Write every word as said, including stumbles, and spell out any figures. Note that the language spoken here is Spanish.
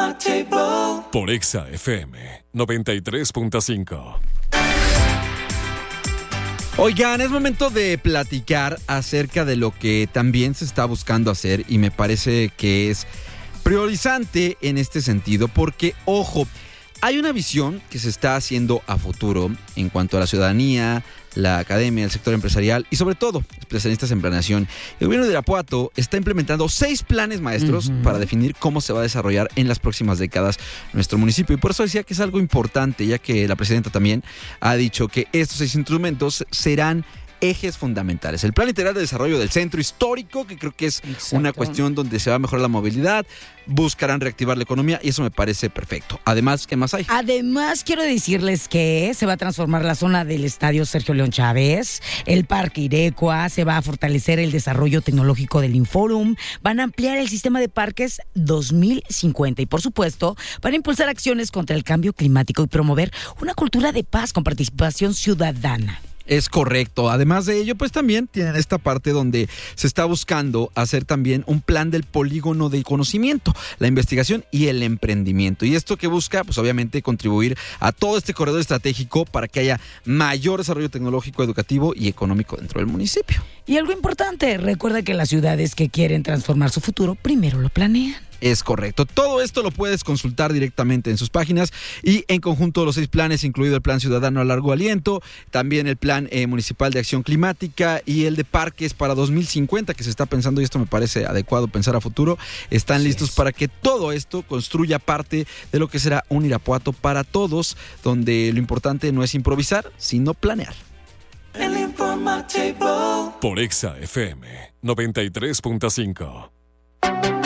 Por Exa F M noventa y tres punto cinco. Oigan, es momento de platicar acerca de lo que también se está buscando hacer y me parece que es priorizante en este sentido porque, ojo, hay una visión que se está haciendo a futuro en cuanto a la ciudadanía, la academia, el sector empresarial y sobre todo especialistas en planeación. El gobierno de Irapuato está implementando seis planes maestros uh-huh. para definir cómo se va a desarrollar en las próximas décadas nuestro municipio. Y por eso decía que es algo importante, ya que la presidenta también ha dicho que estos seis instrumentos serán ejes fundamentales. El Plan Integral de Desarrollo del Centro Histórico, que creo que es Exacto. una cuestión donde se va a mejorar la movilidad, buscarán reactivar la economía y eso me parece perfecto. Además, ¿qué más hay? Además, quiero decirles que se va a transformar la zona del Estadio Sergio León Chávez, el Parque Irecua, se va a fortalecer el desarrollo tecnológico del Inforum, van a ampliar el sistema de parques dos mil cincuenta y, por supuesto, van a impulsar acciones contra el cambio climático y promover una cultura de paz con participación ciudadana. Es correcto. Además de ello, pues también tienen esta parte donde se está buscando hacer también un plan del polígono del conocimiento, la investigación y el emprendimiento. Y esto que busca, pues obviamente contribuir a todo este corredor estratégico para que haya mayor desarrollo tecnológico, educativo y económico dentro del municipio. Y algo importante, recuerda que las ciudades que quieren transformar su futuro primero lo planean. Es correcto. Todo esto lo puedes consultar directamente en sus páginas y en conjunto los seis planes, incluido el Plan Ciudadano a Largo Aliento, también el Plan eh, Municipal de Acción Climática y el de Parques para dos mil cincuenta, que se está pensando, y esto me parece adecuado pensar a futuro, están sí listos es. para que todo esto construya parte de lo que será un Irapuato para todos, donde lo importante no es improvisar, sino planear. El informativo. Por Exa F M noventa y tres punto cinco.